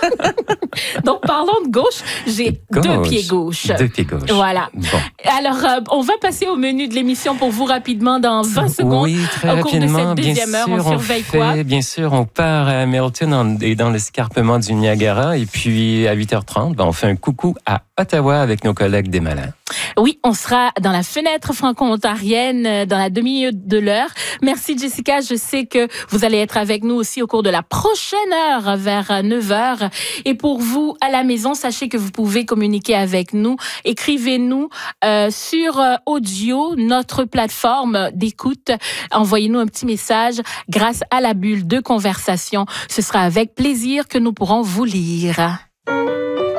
Donc, parlons de gauche. J'ai deux pieds gauches. Deux pieds gauches. Voilà. Bon. Alors, on va passer au menu de l'émission pour vous rapidement dans 20 secondes. Oui, très au cours rapidement. de cette deuxième heure, on surveille quoi? Bien sûr, on part à Hamilton et dans l'escarpement du Niagara. Et puis, à 8h30, on fait un coucou à Ottawa avec nos collègues des Malins. Oui, on sera dans la fenêtre franco-ontarienne dans la demi de l'heure. Merci Jessica, je sais que vous allez être avec nous aussi au cours de la prochaine heure vers 9h. Et pour vous à la maison, sachez que vous pouvez communiquer avec nous. Écrivez-nous sur audio, notre plateforme d'écoute. Envoyez-nous un petit message grâce à la bulle de conversation. Ce sera avec plaisir que nous pourrons vous lire.